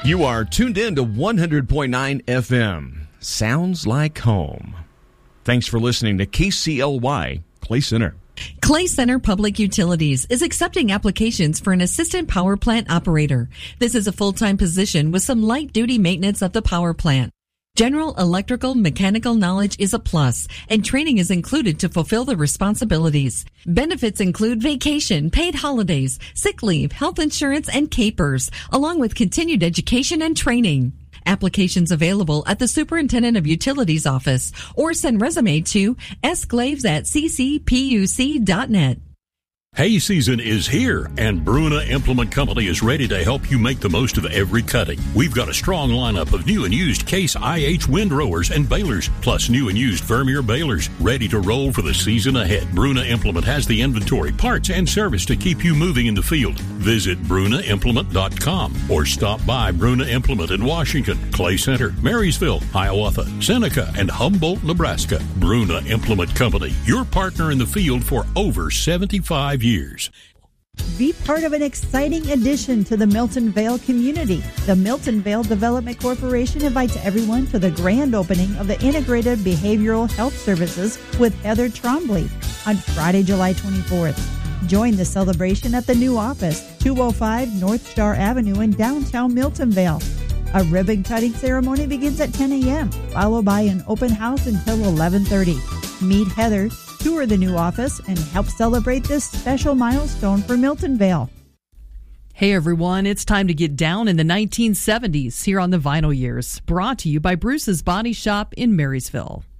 You are tuned in to 100.9 FM. Sounds like home. Thanks for listening to KCLY Clay Center. Clay Center Public Utilities is accepting applications for an assistant power plant operator. This is a full-time position with some light-duty maintenance of the power plant. General electrical mechanical knowledge is a plus, and training is included to fulfill the responsibilities. Benefits include vacation, paid holidays, sick leave, health insurance, and capers, along with continued education and training. Applications available at the Superintendent of Utilities office, or send resume to sglaves@ccpuc.net. Hay season is here, and Bruna Implement Company is ready to help you make the most of every cutting. We've got a strong lineup of new and used Case IH windrowers and balers, plus new and used Vermeer balers, ready to roll for the season ahead. Bruna Implement has the inventory, parts, and service to keep you moving in the field. Visit brunaimplement.com or stop by Bruna Implement in Washington, Clay Center, Marysville, Hiawatha, Seneca, and Humboldt, Nebraska. Bruna Implement Company, your partner in the field for over 75 years. Be part of an exciting addition to the Milton Vale community. The Milton Vale Development Corporation invites everyone to the grand opening of the Integrated Behavioral Health Services with Heather Trombley on Friday, July 24th. Join the celebration at the new office, 205 North Star Avenue in downtown Milton Vale. A ribbon cutting ceremony begins at 10 a.m., followed by an open house until 11:30. Meet Heather, tour the new office, and help celebrate this special milestone for Milton Vale. Hey everyone, it's time to get down in the 1970s here on the Vinyl Years, brought to you by Bruce's Body Shop in Marysville.